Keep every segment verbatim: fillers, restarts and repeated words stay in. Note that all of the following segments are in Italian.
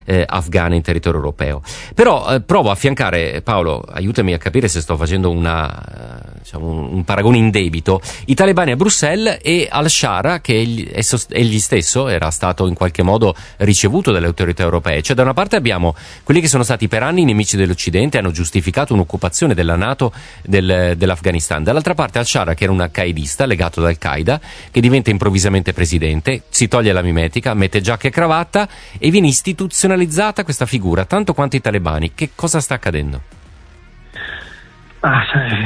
eh, afghane in territorio europeo. Però eh, provo a affiancare, Paolo, aiutami a capire se sto facendo una, eh, diciamo un, un paragone indebito, i talebani a Bruxelles e al-Shara, che egli, egli stesso era stato in qualche modo ricevuto dalle autorità europee. Cioè, da una parte abbiamo quelli che sono stati per anni nemici dell'Occidente, hanno giustificato un'occupazione della NATO del, dell'Afghanistan, dall'altra parte al-Shara, che era un al-qaedista legato ad Al-Qaeda, che diventa improvvisamente presidente, si toglie la mimetica, mette giacca e cravatta e viene istituzionalizzata questa figura, tanto quanto i talebani. Che cosa sta accadendo? Ah,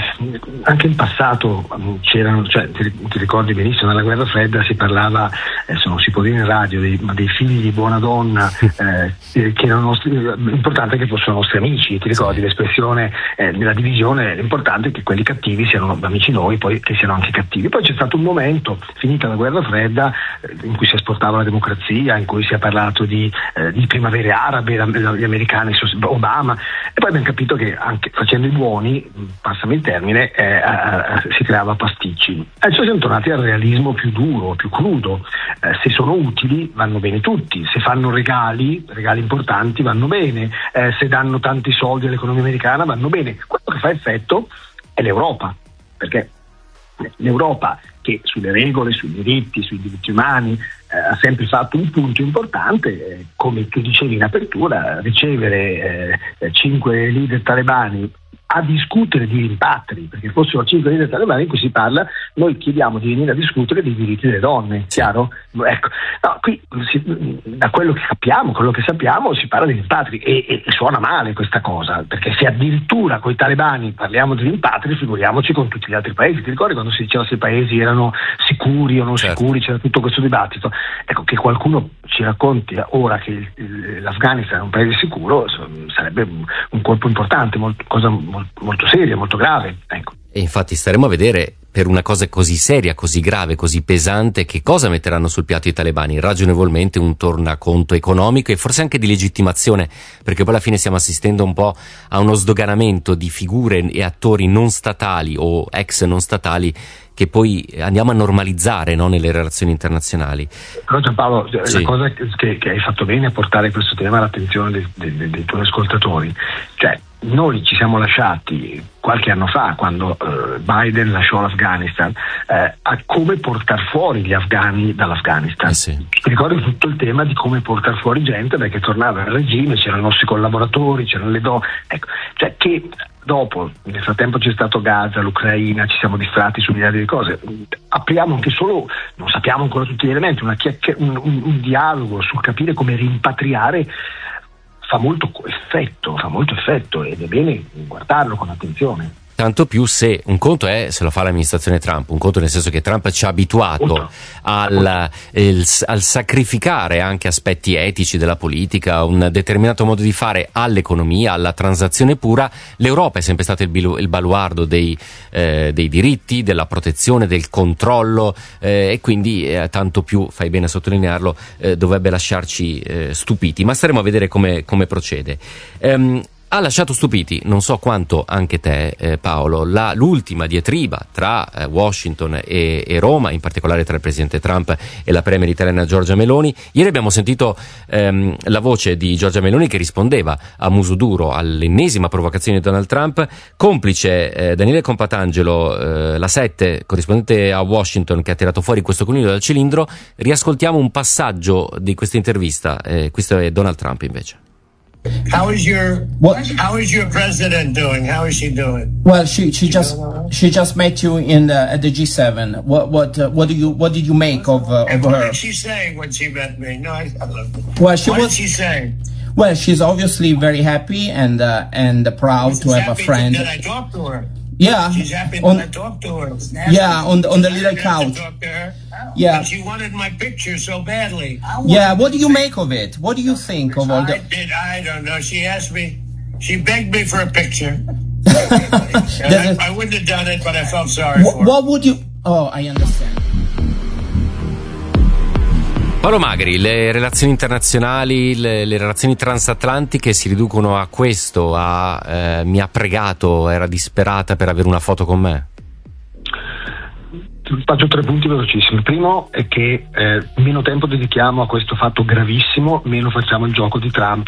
anche in passato c'erano, cioè, ti, ti ricordi benissimo, nella guerra fredda si parlava, adesso non si può dire in radio, dei, ma dei figli di buona donna, eh, che erano nostri, l'importante è che fossero nostri amici, ti ricordi l'espressione eh, nella divisione, l'importante è che quelli cattivi siano amici noi, poi che siano anche cattivi. Poi c'è stato un momento, finita la guerra fredda, eh, in cui si esportava la democrazia, in cui si è parlato di, eh, di primavere arabe, la, la, gli americani, Obama, e poi abbiamo capito che anche facendo i buoni, passami il termine, eh, eh, si creava pasticci. E cioè siamo tornati al realismo più duro, più crudo. Eh, se sono utili vanno bene tutti, se fanno regali, regali importanti vanno bene, eh, se danno tanti soldi all'economia americana vanno bene. Quello che fa effetto è l'Europa, perché l'Europa, che sulle regole, sui diritti, sui diritti umani eh, ha sempre fatto un punto importante, eh, come tu dicevi in apertura, ricevere eh, cinque leader talebani a discutere di rimpatri, perché fossero cinque leader talebani in cui si parla, noi chiediamo di venire a discutere dei diritti delle donne, chiaro? Ecco, no, qui si, da quello che capiamo, quello che sappiamo, si parla di rimpatri e, e, e suona male questa cosa, perché se addirittura con i talebani parliamo di rimpatri, figuriamoci con tutti gli altri paesi. Ti ricordi quando si diceva se i paesi erano sicuri o non certo. sicuri, c'era tutto questo dibattito? Ecco, che qualcuno ci racconti ora che il, il, l'Afghanistan è un paese sicuro sarebbe un, un colpo importante, molto, cosa molto, molto seria, molto grave, ecco. E infatti staremo a vedere, per una cosa così seria, così grave, così pesante, che cosa metteranno sul piatto i talebani. Ragionevolmente un tornaconto economico e forse anche di legittimazione, perché poi alla fine stiamo assistendo un po' a uno sdoganamento di figure e attori non statali o ex non statali che poi andiamo a normalizzare, no, nelle relazioni internazionali. Però Giampaolo, sì. La cosa che, che hai fatto bene a portare questo tema all'attenzione dei, dei, dei tuoi ascoltatori, cioè noi ci siamo lasciati qualche anno fa, quando eh, Biden lasciò l'Afghanistan, eh, a come portar fuori gli afghani dall'Afghanistan. Eh sì. Ti ricordi tutto il tema di come portar fuori gente, perché tornava il regime, c'erano i nostri collaboratori, c'erano le donne, ecco, cioè che dopo, nel frattempo c'è stato Gaza, l'Ucraina, ci siamo distratti su miliardi di cose, apriamo anche solo, non sappiamo ancora tutti gli elementi, una chiacchier- un, un, un dialogo sul capire come rimpatriare fa molto effetto, fa molto effetto ed è bene guardarlo con attenzione. Tanto più se un conto è se lo fa l'amministrazione Trump, un conto nel senso che Trump ci ha abituato al, il, al sacrificare anche aspetti etici della politica, un determinato modo di fare all'economia, alla transazione pura. L'Europa è sempre stato il, il baluardo dei, eh, dei diritti, della protezione, del controllo eh, e quindi eh, tanto più, fai bene a sottolinearlo, eh, dovrebbe lasciarci eh, stupiti, ma staremo a vedere come, come procede. Um, Ha lasciato stupiti, non so quanto anche te eh, Paolo, la, l'ultima diatriba tra eh, Washington e, e Roma, in particolare tra il presidente Trump e la premier italiana Giorgia Meloni. Ieri abbiamo sentito ehm, la voce di Giorgia Meloni che rispondeva a muso duro all'ennesima provocazione di Donald Trump, complice eh, Daniele Compatangelo, eh, la sette, corrispondente a Washington, che ha tirato fuori questo coniglio dal cilindro. Riascoltiamo un passaggio di questa intervista, eh, questo è Donald Trump invece. How is your what? How is your president doing? How is she doing? Well, she she just she just met you in the, at the G seven. What what uh, what do you what did you make of uh, of what her? What did she say when she met me? No, I, I loved it. Well, she what was, did she say? Well, she's obviously very happy and uh, and proud she's to have a friend. That I talked to her. Yeah, she's happy on, that I talked to her. Yeah, on the, on the little couch. To talk to her. Yeah, and she wanted my picture so badly. Yeah, what do you make of it? What do you think of all the? I did. I don't know. She asked me. She begged me for a picture. I, I wouldn't have done it, but I felt sorry what, for her. What would you? Oh, I understand. Paolo Magri, le relazioni internazionali, le, le relazioni transatlantiche si riducono a questo, a eh, mi ha pregato, era disperata per avere una foto con me? Faccio tre punti velocissimi. Il primo è che eh, meno tempo dedichiamo a questo fatto gravissimo, meno facciamo il gioco di Trump